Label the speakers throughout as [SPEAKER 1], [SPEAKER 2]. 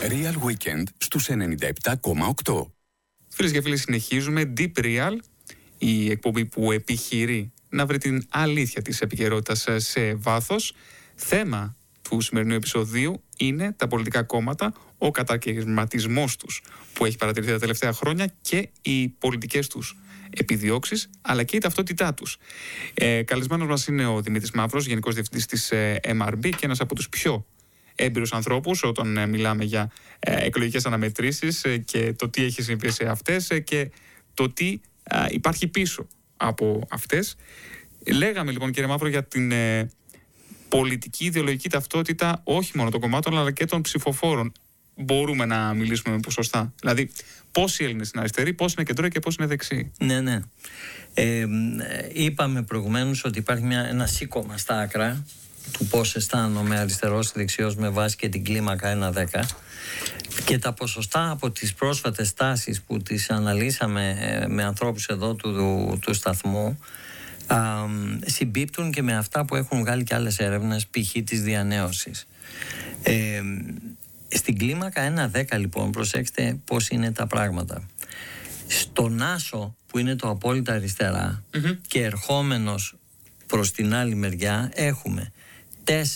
[SPEAKER 1] Real Weekend στους 97,8.
[SPEAKER 2] Φίλες και φίλοι, συνεχίζουμε. Deep Real, η εκπομπή που επιχειρεί να βρει την αλήθεια της επικαιρότητας σε βάθος. Θέμα του σημερινού επεισοδίου είναι τα πολιτικά κόμματα, ο κατακαιρματισμός τους που έχει παρατηρηθεί τα τελευταία χρόνια και οι πολιτικές τους επιδιώξεις, αλλά και η ταυτότητά τους. Καλεσμένος μας είναι ο Δημήτρης Μαύρος, Γενικός Διευθυντής της MRB και ένας από τους πιο έμπειρους ανθρώπους όταν μιλάμε για εκλογικές αναμετρήσεις και το τι έχει συμβεί σε αυτές και το τι υπάρχει πίσω από αυτές. Λέγαμε λοιπόν, κύριε Μαύρο, για την πολιτική ιδεολογική ταυτότητα όχι μόνο των κομμάτων αλλά και των ψηφοφόρων. Μπορούμε να μιλήσουμε με ποσοστά? Δηλαδή, πόσοι Έλληνες είναι αριστεροί, πόσοι είναι κεντρώοι και πόσοι είναι δεξιοί?
[SPEAKER 3] Ναι. Είπαμε προηγουμένως ότι υπάρχει ένα σήκωμα στα άκρα του πώς αισθάνομαι αριστερός ή δεξιός με βάση και την κλίμακα 1-10, και τα ποσοστά από τις πρόσφατες τάσεις που τις αναλύσαμε με ανθρώπους εδώ του σταθμού συμπίπτουν και με αυτά που έχουν βγάλει και άλλες έρευνες, π.χ. της διανέωσης. Στην κλίμακα 1-10 λοιπόν, προσέξτε πώς είναι τα πράγματα. Στον άσο που είναι το απόλυτα αριστερά και ερχόμενος προς την άλλη μεριά έχουμε 4, 4,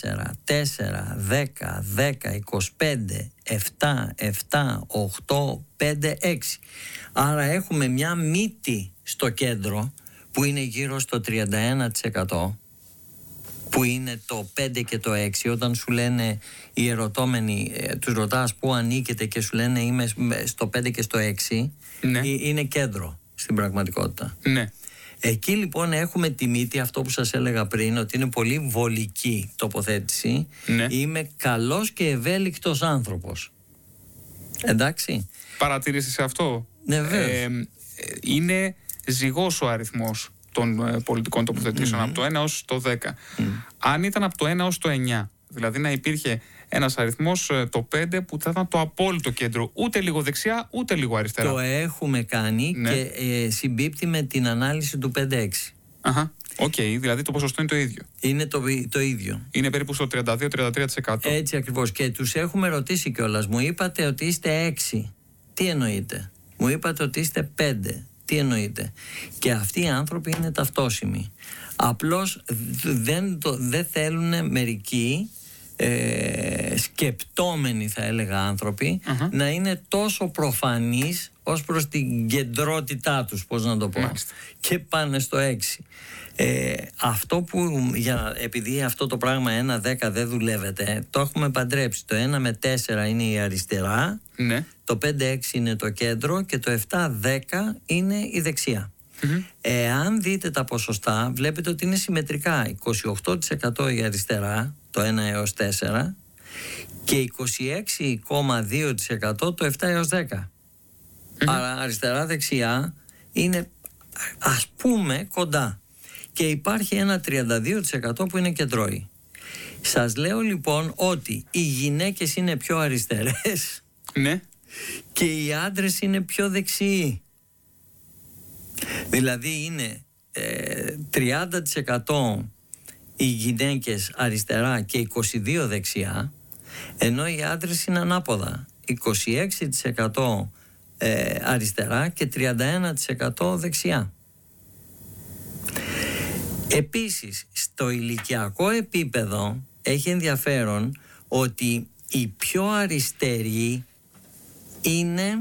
[SPEAKER 3] 10, 10, 25, 7, 7, 8, 5, 6. Άρα έχουμε μια μύτη στο κέντρο που είναι γύρω στο 31%, που είναι το 5 και το 6. Όταν σου λένε οι ερωτώμενοι, τους ρωτάς πού ανήκετε και σου λένε είμαι στο 5 και στο 6, ναι, είναι κέντρο στην πραγματικότητα.
[SPEAKER 2] Ναι.
[SPEAKER 3] Εκεί λοιπόν έχουμε τη μύτη, αυτό που σας έλεγα πριν, ότι είναι πολύ βολική τοποθέτηση. Ναι. Είμαι καλός και ευέλικτος άνθρωπος. Εντάξει.
[SPEAKER 2] Παρατήρησες αυτό?
[SPEAKER 3] Ναι, βέβαια.
[SPEAKER 2] Είναι ζυγός ο αριθμός των πολιτικών τοποθετήσεων από το 1 ως το 10. Αν ήταν από το 1 ως το 9, δηλαδή να υπήρχε ένας αριθμός το 5 που θα ήταν το απόλυτο κέντρο, ούτε λίγο δεξιά ούτε λίγο αριστερά.
[SPEAKER 3] Το έχουμε κάνει, ναι, και συμπίπτει με την ανάλυση του 5-6.
[SPEAKER 2] Οκ, δηλαδή το ποσοστό είναι το ίδιο.
[SPEAKER 3] Είναι το ίδιο.
[SPEAKER 2] Είναι περίπου στο 32-33%.
[SPEAKER 3] Έτσι ακριβώς. Και τους έχουμε ρωτήσει κιόλας. Μου είπατε ότι είστε 6. Τι εννοείτε? Μου είπατε ότι είστε 5. Τι εννοείτε? Και αυτοί οι άνθρωποι είναι ταυτόσιμοι. Απλώς δεν θέλουν μερικοί σκεπτόμενοι, θα έλεγα, άνθρωποι να είναι τόσο προφανείς ως προς την κεντρότητά τους, πώς να το πω. Και πάνε στο 6. Αυτό που, επειδή αυτό το πράγμα 1-10 δεν δουλεύεται, το έχουμε παντρέψει. Το 1 με 4 είναι η αριστερά, ναι, το 5-6 είναι το κέντρο και το 7-10 είναι η δεξιά. Εάν δείτε τα ποσοστά, βλέπετε ότι είναι συμμετρικά. 28% η αριστερά, το 1 έως 4, και 26,2% το 7 έως 10. Άρα αριστερά-δεξιά είναι, ας πούμε, κοντά. Και υπάρχει ένα 32% που είναι κεντρώοι. Σας λέω λοιπόν ότι οι γυναίκες είναι πιο αριστερές, ναι, και οι άντρες είναι πιο δεξιοί. Δηλαδή είναι 30% οι γυναίκες αριστερά και 22% δεξιά, ενώ οι άντρες είναι ανάποδα. 26% αριστερά και 31% δεξιά. Επίσης, στο ηλικιακό επίπεδο έχει ενδιαφέρον ότι οι πιο αριστεροί είναι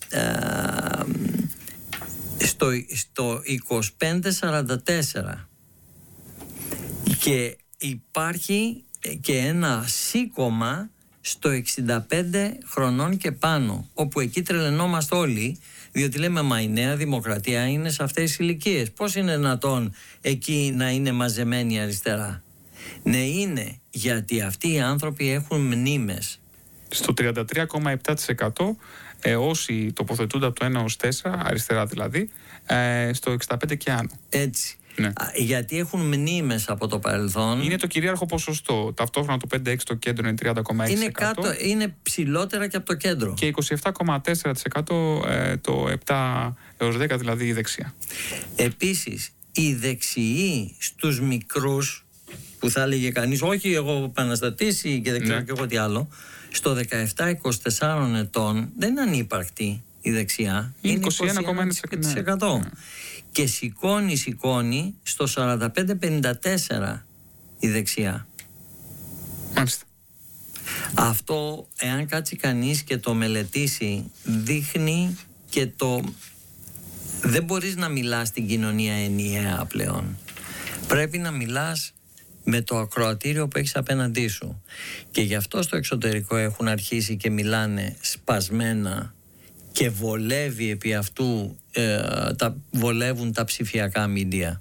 [SPEAKER 3] στο 25-44, και υπάρχει και ένα σήκωμα στο 65 χρονών και πάνω, όπου εκεί τρελαινόμαστε όλοι, διότι λέμε μα η Νέα Δημοκρατία είναι σε αυτές τις ηλικίες, πώς είναι δυνατόν εκεί να είναι μαζεμένη αριστερά? Ναι, είναι γιατί αυτοί οι άνθρωποι έχουν μνήμες.
[SPEAKER 2] Στο 33,7% όσοι τοποθετούνται από το 1 ως 4, αριστερά δηλαδή, στο 65 και άνω.
[SPEAKER 3] Έτσι. Ναι. Γιατί έχουν μνήμες από το παρελθόν.
[SPEAKER 2] Είναι το κυρίαρχο ποσοστό. Ταυτόχρονα το 5-6 το κέντρο είναι 30,6%.
[SPEAKER 3] Είναι κάτω, είναι ψηλότερα και από το κέντρο.
[SPEAKER 2] Και 27,4% το 7 έως 10, δηλαδή η δεξιά.
[SPEAKER 3] Επίσης, οι δεξιοί στους μικρούς που θα έλεγε κανείς όχι εγώ επαναστατήσει και δεν ξέρω και εγώ τι άλλο, στο 17-24 ετών δεν είναι ανύπαρκτη η δεξιά, είναι 21,1%. Και σηκώνει στο 45-54 η δεξιά.
[SPEAKER 2] Μάλιστα.
[SPEAKER 3] Αυτό, εάν κάτσει κανείς και το μελετήσει, δείχνει και δεν μπορείς να μιλάς στην κοινωνία ενιαία πλέον. Πρέπει να μιλάς με το ακροατήριο που έχεις απέναντί σου. Και γι' αυτό στο εξωτερικό έχουν αρχίσει και μιλάνε σπασμένα και βολεύει επί αυτού, βολεύουν τα ψηφιακά μίντια.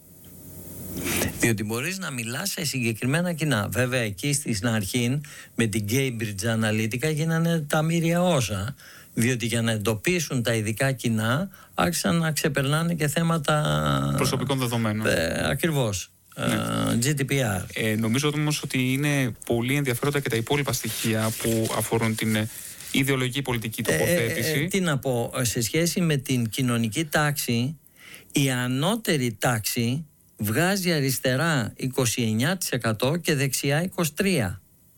[SPEAKER 3] Διότι μπορείς να μιλάς σε συγκεκριμένα κοινά. Βέβαια εκεί στην αρχή με την Cambridge Analytica γίνανε τα μοίρια όσα. Διότι για να εντοπίσουν τα ειδικά κοινά άρχισαν να ξεπερνάνε και θέματα
[SPEAKER 2] προσωπικών δεδομένων.
[SPEAKER 3] Ακριβώς. GDPR.
[SPEAKER 2] Νομίζω όμως ότι είναι πολύ ενδιαφέροντα και τα υπόλοιπα στοιχεία που αφορούν την ιδεολογική πολιτική τοποθέτηση.
[SPEAKER 3] Τι να πω, σε σχέση με την κοινωνική τάξη, η ανώτερη τάξη βγάζει αριστερά 29% και δεξιά 23%.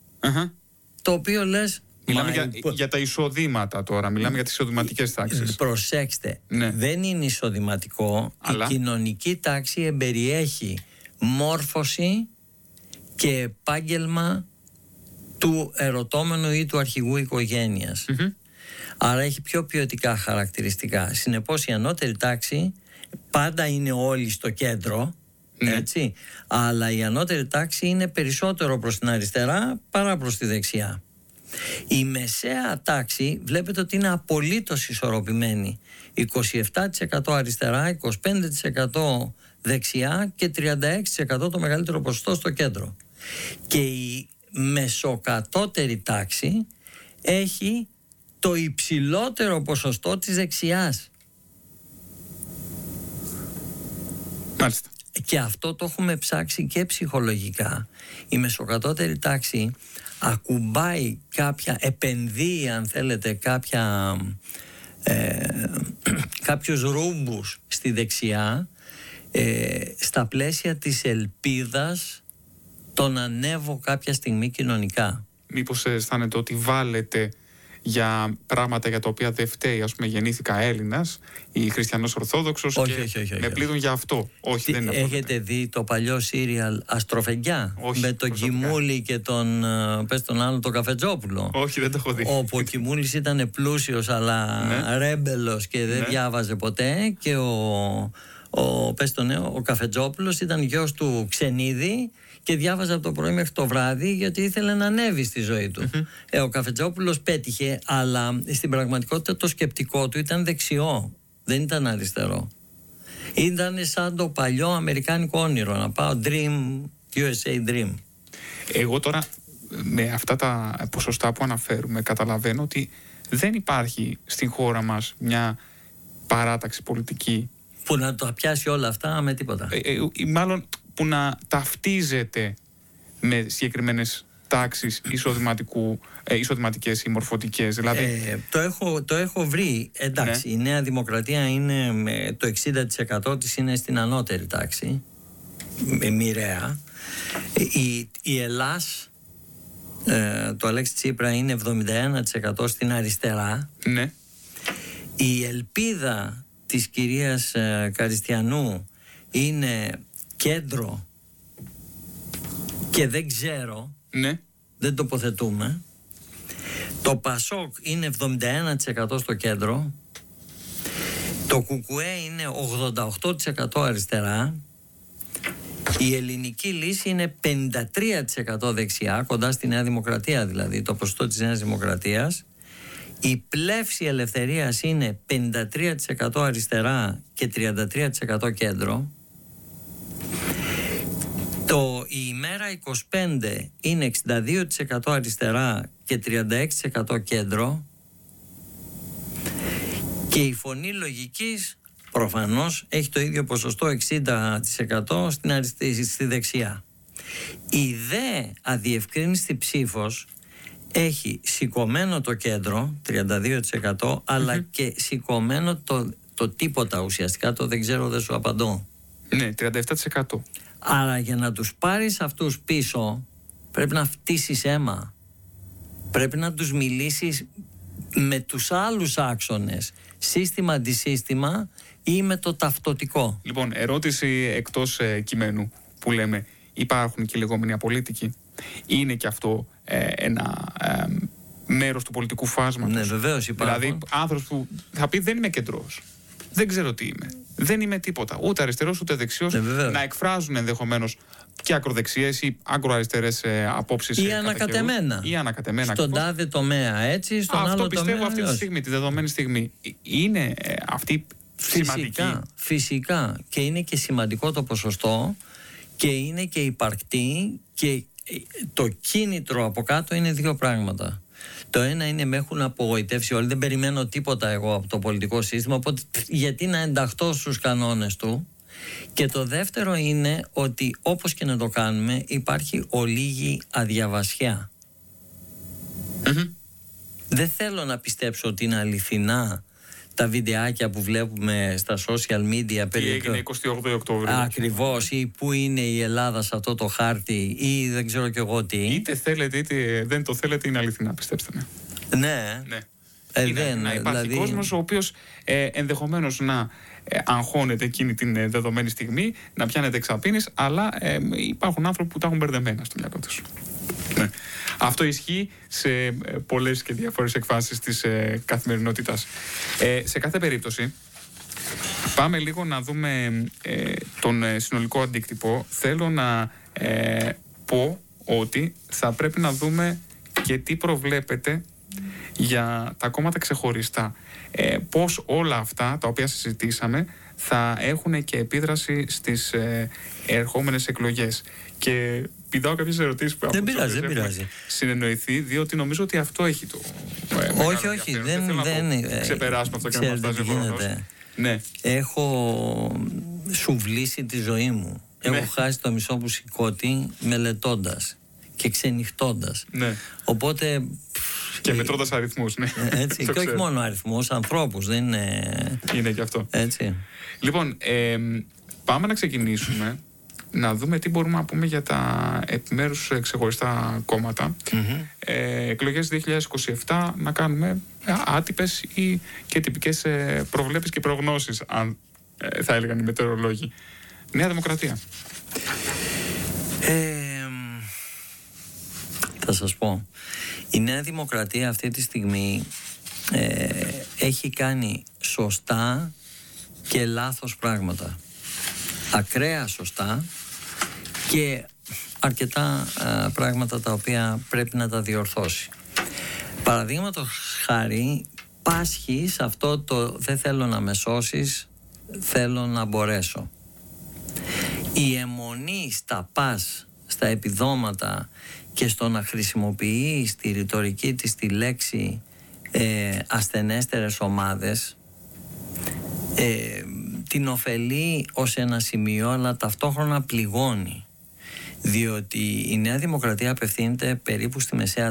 [SPEAKER 3] Το οποίο λες...
[SPEAKER 2] Μιλάμε για τα εισοδήματα τώρα, μιλάμε για τις εισοδηματικές τάξεις.
[SPEAKER 3] Προσέξτε, δεν είναι εισοδηματικό. Αλλά... η κοινωνική τάξη εμπεριέχει μόρφωση και επάγγελμα του ερωτώμενου ή του αρχηγού οικογένειας. Άρα έχει πιο ποιοτικά χαρακτηριστικά. Συνεπώς η ανώτερη τάξη πάντα είναι όλοι στο κέντρο, έτσι, αλλά η ανώτερη τάξη είναι περισσότερο προς την αριστερά παρά προς τη δεξιά. Η μεσαία τάξη βλέπετε ότι είναι απολύτως ισορροπημένη. 27% αριστερά, 25% δεξιά και 36% το μεγαλύτερο ποσοστό στο κέντρο. Και η μεσοκατώτερη τάξη έχει το υψηλότερο ποσοστό της δεξιάς.
[SPEAKER 2] Μάλιστα.
[SPEAKER 3] Και αυτό το έχουμε ψάξει και ψυχολογικά. Η μεσοκατώτερη τάξη ακουμπάει επενδύει αν θέλετε κάποιους ρούμπους στη δεξιά στα πλαίσια της ελπίδας το να ανέβω κάποια στιγμή κοινωνικά.
[SPEAKER 2] Μήπως αισθάνεται ότι βάλετε για πράγματα για τα οποία δεν φταίει, ας πούμε γεννήθηκα Έλληνας ή χριστιανός Ορθόδοξος και με πλήττουν για αυτό. Όχι, δεν είναι αυτό.
[SPEAKER 3] Έχετε δει το παλιό σύριαλ Αστροφεγγιά?
[SPEAKER 2] Όχι,
[SPEAKER 3] με τον Κιμούλη και τον άλλον τον Καφετζόπουλο?
[SPEAKER 2] Όχι, δεν το έχω δει.
[SPEAKER 3] Όπου ο Κιμούλης ήταν πλούσιος αλλά ρέμπελος και δεν διάβαζε ποτέ, και ο Καφετζόπουλος ήταν γιος του Ξενίδη και διάβαζε από το πρωί μέχρι το βράδυ γιατί ήθελε να ανέβει στη ζωή του. Ο Καφετζόπουλος πέτυχε, αλλά στην πραγματικότητα το σκεπτικό του ήταν δεξιό, δεν ήταν αριστερό. Ήταν σαν το παλιό αμερικάνικο όνειρο, να πάω USA Dream.
[SPEAKER 2] Εγώ τώρα με αυτά τα ποσοστά που αναφέρουμε καταλαβαίνω ότι δεν υπάρχει στην χώρα μας μια παράταξη πολιτική
[SPEAKER 3] που να το πιάσει όλα αυτά με τίποτα.
[SPEAKER 2] Μάλλον που να ταυτίζεται με συγκεκριμένες τάξεις εισοδηματικές ή μορφωτικές. Δηλαδή...
[SPEAKER 3] Το έχω βρει. Εντάξει, η Νέα Δημοκρατία είναι το 60% της είναι στην ανώτερη τάξη, μοιραία. Η Ελλάς, το Αλέξη Τσίπρα, είναι 71% στην αριστερά.
[SPEAKER 2] Ναι.
[SPEAKER 3] Η Ελπίδα της κυρίας Καριστιανού είναι κέντρο και δεν ξέρω, δεν τοποθετούμε. Το Πασόκ είναι 71% στο κέντρο. Το Κουκουέ είναι 88% αριστερά. Η Ελληνική Λύση είναι 53% δεξιά, κοντά στη Νέα Δημοκρατία δηλαδή, το ποσοστό της Νέας Δημοκρατίας. Η Πλεύση Ελευθερίας είναι 53% αριστερά και 33% κέντρο. Η Ημέρα 25 είναι 62% αριστερά και 36% κέντρο. Και η Φωνή Λογικής προφανώς έχει το ίδιο ποσοστό, 60% στη δεξιά. Η δε αδιευκρίνηστη ψήφος έχει σηκωμένο το κέντρο 32% αλλά και σηκωμένο το τίποτα ουσιαστικά, το δεν ξέρω, δεν σου απαντώ.
[SPEAKER 2] Ναι, 37%.
[SPEAKER 3] Άρα για να τους πάρεις αυτούς πίσω πρέπει να φτύσεις αίμα. Πρέπει να τους μιλήσεις με τους άλλους άξονες, σύστημα αντισύστημα ή με το ταυτοτικό.
[SPEAKER 2] Λοιπόν, ερώτηση εκτός κειμένου που λέμε, υπάρχουν και οι λεγόμενοι απολύτικοι. Είναι και αυτό ένα μέρος του πολιτικού φάσματος?
[SPEAKER 3] Ναι, βεβαίως υπάρχουν.
[SPEAKER 2] Δηλαδή, άνθρωπος που θα πει δεν είμαι κεντρός, δεν ξέρω τι είμαι, δεν είμαι τίποτα, ούτε αριστερός ούτε δεξιός, να εκφράζουν ενδεχομένως και ακροδεξιές ή ακροαριστερές απόψεις
[SPEAKER 3] ή ανακατεμένα. Στον τάδε τομέα έτσι, στον άλλο τομέα.
[SPEAKER 2] Αυτό πιστεύω αυτή τη στιγμή, τη δεδομένη στιγμή. Είναι αυτή σημαντική?
[SPEAKER 3] Φυσικά. Και είναι και σημαντικό το ποσοστό και είναι και υπαρκτή, και το κίνητρο από κάτω είναι δύο πράγματα. Το ένα είναι με έχουν απογοητεύσει όλοι, δεν περιμένω τίποτα εγώ από το πολιτικό σύστημα, οπότε γιατί να ενταχθώ στους κανόνες του. Και το δεύτερο είναι ότι όπως και να το κάνουμε υπάρχει ολίγη αδιαβασιά. Δεν θέλω να πιστέψω ότι είναι αληθινά τα βιντεάκια που βλέπουμε στα social media.
[SPEAKER 2] Τι έγινε 28 Οκτώβρη.
[SPEAKER 3] Ακριβώς, ή πού είναι η Ελλάδα σε αυτό το χάρτη, ή δεν ξέρω κι εγώ τι.
[SPEAKER 2] Είτε θέλετε είτε δεν το θέλετε, είναι αληθινά, πιστέψτε με.
[SPEAKER 3] Ναι.
[SPEAKER 2] Να υπάρχει κόσμος ο οποίος ενδεχομένως να αγχώνεται εκείνη την δεδομένη στιγμή, να πιάνεται εξαπίνης, αλλά υπάρχουν άνθρωποι που τα έχουν μπερδεμένα στο μυαλό τους. Ναι. Αυτό ισχύει σε πολλές και διάφορες εκφάσεις της καθημερινότητας. Σε κάθε περίπτωση, πάμε λίγο να δούμε τον συνολικό αντίκτυπο. Θέλω να πω ότι θα πρέπει να δούμε και τι προβλέπεται για τα κόμματα ξεχωριστά. Πώς όλα αυτά τα οποία συζητήσαμε θα έχουν και επίδραση στις ερχόμενες εκλογές. Και πηδάω κάποιες ερωτήσεις που
[SPEAKER 3] δεν πειράζει.
[SPEAKER 2] συνεννοηθεί, διότι νομίζω ότι αυτό έχει το
[SPEAKER 3] όχι, δεν
[SPEAKER 2] ξεπεράσουμε αυτό και να μας φτάσει ο χρόνος. Ναι.
[SPEAKER 3] Έχω σουβλήσει τη ζωή μου. Έχω χάσει το μισό μου σηκώτη μελετώντας και ξενυχτώντας.
[SPEAKER 2] Ναι.
[SPEAKER 3] Οπότε...
[SPEAKER 2] Και μετρώντας αριθμούς, ναι.
[SPEAKER 3] Έτσι, και όχι μόνο αριθμούς, ανθρώπους, δεν είναι...
[SPEAKER 2] Είναι και αυτό.
[SPEAKER 3] Έτσι.
[SPEAKER 2] Λοιπόν, πάμε να ξεκινήσουμε να δούμε τι μπορούμε να πούμε για τα επιμέρους ξεχωριστά κόμματα. Εκλογές 2027 να κάνουμε άτυπες ή και τυπικές προβλέψεις και προγνώσεις, αν θα έλεγαν οι μετεωρολόγοι. Νέα Δημοκρατία.
[SPEAKER 3] Θα σας πω. Η Νέα Δημοκρατία αυτή τη στιγμή έχει κάνει σωστά και λάθος πράγματα. Ακραία σωστά και αρκετά πράγματα τα οποία πρέπει να τα διορθώσει. Παραδείγματος χάρη, πάσχει σε αυτό το δεν θέλω να με σώσεις, θέλω να μπορέσω. Η αιμονή στα πας, στα επιδόματα και στο να χρησιμοποιεί στη ρητορική της τη λέξη ασθενέστερες ομάδες την ωφελεί ως ένα σημείο, αλλά ταυτόχρονα πληγώνει, διότι η Νέα Δημοκρατία απευθύνεται περίπου στη μεσαία